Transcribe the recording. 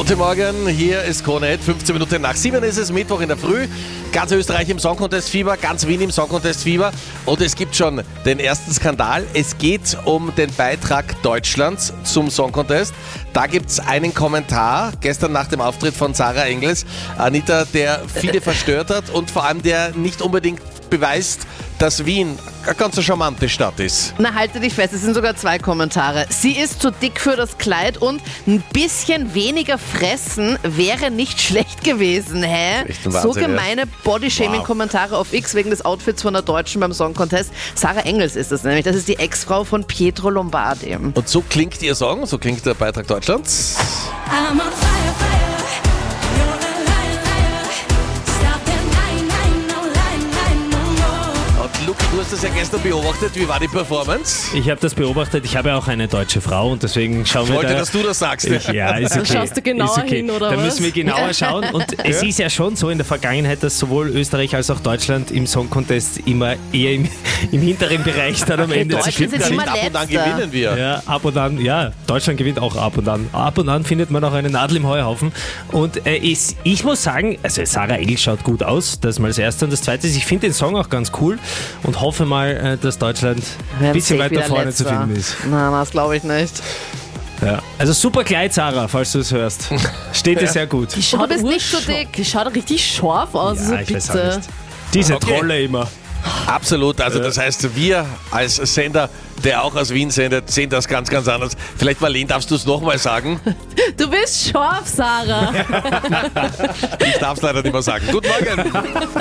Guten Morgen, hier ist Krone Hit. 15 Minuten nach 7 ist es, Mittwoch in der Früh. Ganz Österreich im Song Contest Fieber, ganz Wien im Song Contest Fieber. Und es gibt schon den ersten Skandal. Es geht um den Beitrag Deutschlands zum Song Contest. Da gibt es einen Kommentar, gestern nach dem Auftritt von Sarah Engels, Anita, der viele verstört hat und vor allem der nicht unbedingt beweist, dass Wien eine ganz so charmante Stadt ist. Na, halte dich fest, es sind sogar 2 Kommentare. Sie ist zu dick für das Kleid und ein bisschen weniger fressen wäre nicht schlecht gewesen, hä? Echt ein Wahnsinn, so gemeine Body-Shaming-Kommentare auf X wegen des Outfits von der Deutschen beim Song Contest. Sarah Engels ist das nämlich, das ist die Ex-Frau von Pietro Lombardi. Und so klingt ihr Song, so klingt der Beitrag Deutschlands. I'm on fire, fire. You're a liar, liar. Stop the lying, lying, no lying, lying no more. Und Luki, du hast das ja gestern beobachtet. Wie war die Performance? Ich habe das beobachtet, ich habe ja auch eine deutsche Frau und deswegen schauen Ich wir wollte, da... dass du das sagst. Ja, ist okay. Schaust du genauer ist okay. hin, oder Da was? müssen wir genauer schauen. Und es ist ja schon so in der Vergangenheit, dass sowohl Österreich als auch Deutschland im Song Contest immer eher im hinteren Bereich dann am Ende zu Deutschland finden sind sind. immer Ab und an Letzter. gewinnen wir. Ja, ab und an, ja, Deutschland gewinnt auch ab und an. Ab und an findet man auch eine Nadel im Heuhaufen. Und ich muss sagen, also Sarah Engels schaut gut aus, das mal das Erste. Und das Zweite ist, ich finde den Song auch ganz cool und hoffe mal, dass Deutschland ein bisschen weiter vorne zu finden ist. Na, das glaube ich nicht. Ja. Also super Kleid, Sarah, falls du es hörst. Steht dir sehr gut. Die schaut du bist nicht so dick. Die schaut richtig scharf aus, so ich weiß auch bitte. nicht. Diese Okay. Trolle immer. Absolut, also das heißt, wir als Sender, der auch aus Wien sendet, sehen das ganz, ganz anders. Vielleicht, Marlene, darfst du es nochmal sagen? Du bist scharf, Sarah. Ich darf es leider nicht mehr sagen. Guten Morgen.